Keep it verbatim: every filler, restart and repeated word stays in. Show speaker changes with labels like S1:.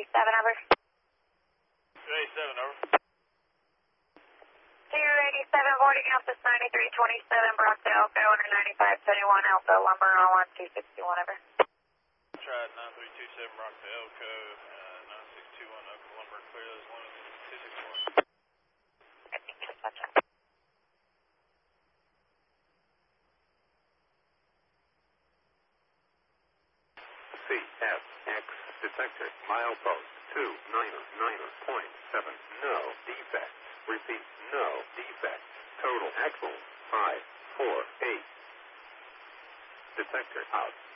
S1: eighty-seven, over.
S2: two eighty-seven, over.
S1: two eighty-seven, forty, Compass ninety-three twenty-seven, Brockton, Elko, under ninety-five seventy-one, Alpha, Lumber, on one two sixty-one, over.
S2: Tried nine three two seven, Brockton, Elko, uh, nine six two one, Elko, Lumber, clear those limits, two six four.
S1: I think just touch up.
S3: C F X detected milepost two niner niner point seven. No defects. Repeat, no defects. Total axle five four eight. Detector out.